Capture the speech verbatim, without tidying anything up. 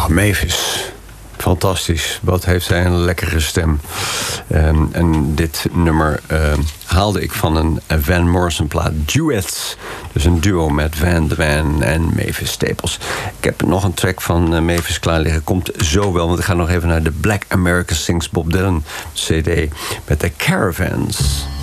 Oh, Mavis. Fantastisch. Wat heeft zij een lekkere stem. Um, en dit nummer uh, haalde ik van een Van Morrison plaat. Duets. Dus een duo met Van de Ven en Mavis Staples. Ik heb nog een track van uh, Mavis klaar liggen. Komt zo wel, want ik ga nog even naar de Black America Sings Bob Dylan C D met de Caravans.